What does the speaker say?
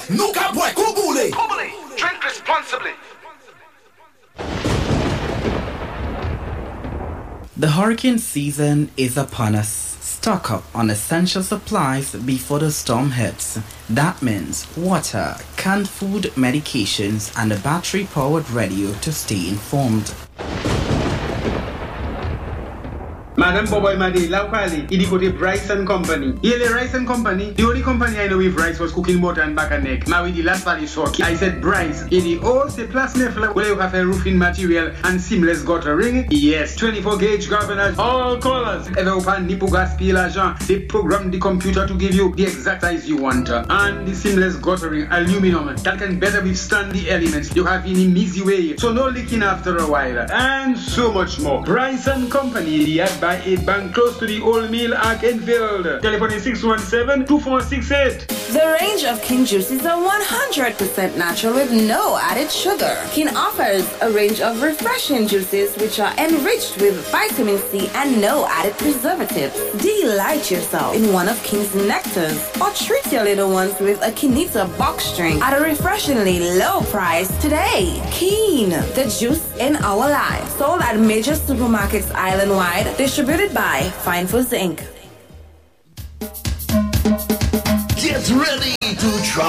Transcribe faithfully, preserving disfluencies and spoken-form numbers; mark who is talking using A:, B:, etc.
A: Nuka boy, Kubule.
B: Kubule. Drink responsibly.
C: The hurricane season is upon us. Stock up on essential supplies before the storm hits. That means water, canned food, medications, and a battery-powered radio to stay informed.
D: Madam Boboy Madi, Laukali, Idikote Rice and Company. Yele Rice and Company, the only company I know with rice was cooking butter and back and neck. Now with the last valley short, I said Bryce. In the old plus nefla, where you have a roofing material and seamless gutter ring. Yes, twenty-four gauge governors, all colors. Ever open Nipu gas peel agent, they program the computer to give you the exact size you want. And the seamless guttering aluminum that can better withstand the elements you have in an easy way. So no leaking after a while. And so much more. Bryce and Company, the ad by eight bank close to the old mill at Enfield. Telephone is six one seven, two four six eight.
E: The range of King juices are one hundred percent natural with no added sugar. King offers a range of refreshing juices which are enriched with vitamin C and no added preservatives. Delight yourself in one of King's nectars or treat your little ones with a Kinita box drink at a refreshingly low price today. Keen, the juice in our lives. Sold at major supermarkets island-wide. Distributed by Fine Foods Incorporated.
A: Get ready to travel.